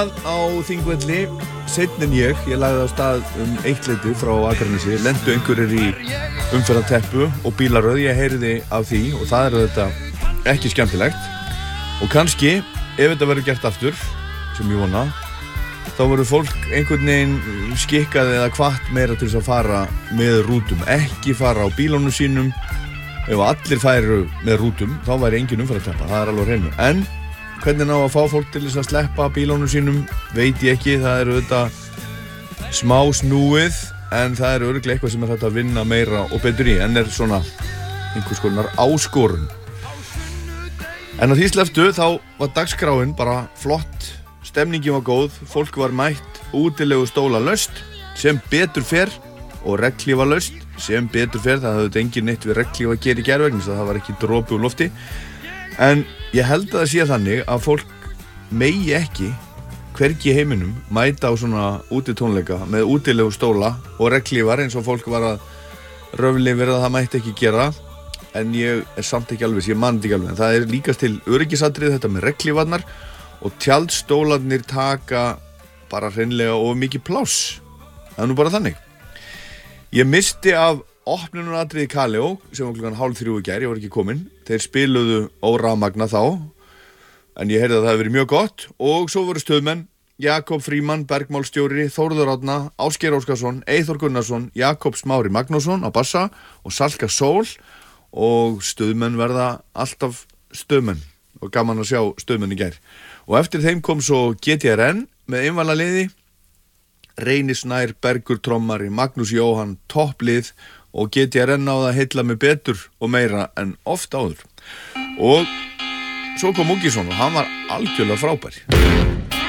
Á Þingvelli, seinna en ég lagði á stað 1:00 frá Akranesi, lentu einhverjir í umferðarteppu og bílaröð, ég heyrði af því og það þetta ekki skemmtilegt og kannski, ef þetta verður gert aftur, sem ég vona, þá verður fólk einhvern veginn skikkað eða hvatt meira til þess að fara með rútum, ekki fara á bílunum sínum. Ef allir færu með rútum, þá væri engin umferðarteppa, það alveg á hreinu. En hvernig ná að fá fólk til þess að sleppa bílunum sínum, veit ég ekki, það þetta smá snúið, en það örugglega eitthvað sem þetta að vinna meira og betur í, en svona einhvers konar áskorun. En á því sleftu, þá var dagskráin bara flott, stemningin var góð, fólk var mætt, útilegu stóla laust, sem betur fer, og regnhlífa laust, sem betur fer, það hafði engin neitt við regnhlífa að gera í gær vegna, það var ekki dropi úr lofti. En ég held að það sé þannig að fólk megi ekki hvergi í heiminum mæta á svona útitónleika með útilegu stóla og regnhlífar eins og fólk var að röfli verið að það mætti ekki gera, en ég samt ekki alveg, ég man þetta ekki alveg, en það líkast til öryggisatriði þetta með regnhlífarnar og tjaldstólarnir taka bara hreinlega of mikið pláss. Það nú bara þannig. Ég misti af opnunatriði Kaleo sem var klukkan 2:30 í gær, ég var ekki kominn. Þeir spiluðu órafmagna þá, en ég heyrði að það hefði verið mjög gott og svo voru stöðmenn Jakob Frímann, bergmálstjóri, Þórður Árna, Ásgeir Óskarsson, Eyþór Gunnarsson, Jakob Smári Magnússon á bassa og Salka Sól og stöðmenn verða alltaf stöðmenn og gaman að sjá stöðmenn í gær. Og eftir þeim kom svo GTRN með einvala liði, Reyni Snær, Bergur trommari, Magnús Jóhann, topplið og GTRN náði að heilla mig betur og meira en oft áður. Og svo kom Múkisson og hann var algjörlega frábær.